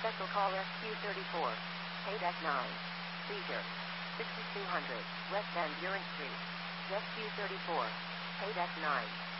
Special call SQ34. Paydeck 9. Seizure. 6200 West Van Buren Street. SQ34. Paydeck 9.